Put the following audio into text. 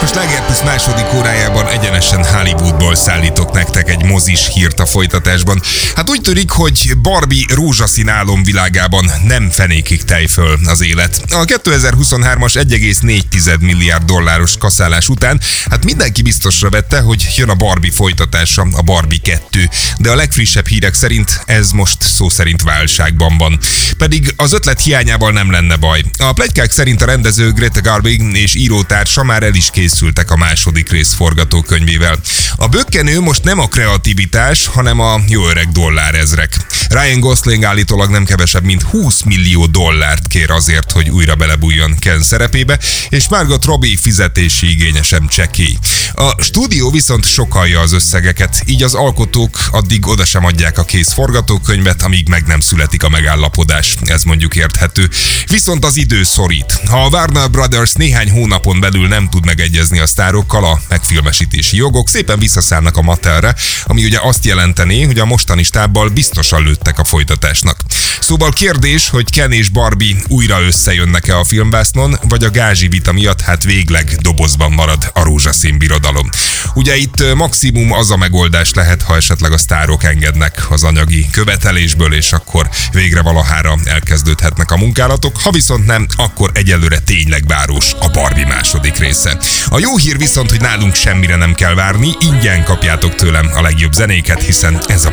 A Sláger Plus második órájában egyenesen Hollywoodból szállítok nektek egy mozis hírt a folytatásban. Hát úgy tűnik, hogy Barbie rózsaszín álomvilágában nem fenékig tej föl az élet. A 2023-as 1,4 milliárd dolláros kaszálás után hát mindenki biztosra vette, hogy jön a Barbie folytatása, a Barbie 2. De a legfrissebb hírek szerint ez most szó szerint válságban van. Pedig az ötlet hiányával nem lenne baj. A pletykák szerint a rendező Greta Gerwig és írótársa már el is készültek a második rész forgatókönyvével. A bökkenő most nem a kreativitás, hanem a jó öreg dollárezrek. Ryan Gosling állítólag nem kevesebb, mint 20 millió dollárt kér azért, hogy újra belebújjon Ken szerepébe, és Margot Robbie fizetési igénye sem csekély. A stúdió viszont sokkalja az összegeket, így az alkotók addig oda sem adják a kész forgatókönyvet, amíg meg nem születik a megállapodás. Ez mondjuk érthető. Viszont az idő szorít. Ha a Warner Brothers néhány hónapon belül nem tud megegyezni a sztárokkal, a megfilmesítési jogok szépen visszaszállnak a Mattelre, ami ugye azt jelentené, hogy a mostani stábbal biztosan lőttek a folytatásnak. Szóval kérdés, hogy Ken és Barbie újra összejönnek-e a filmvásznon, vagy a gázsivita miatt hát végleg dobozban marad a rózsaszín birodalom. Ugye itt maximum az a megoldás lehet, ha esetleg a sztárok engednek az anyagi követelésből, és akkor végre valahára elkezdődhetnek a munkálatok, ha viszont nem, akkor egyelőre tényleg város a Barbie második része. A jó hír viszont, hogy nálunk semmire nem kell várni, ingyen kapjátok tőlem a legjobb zenéket, hiszen ez a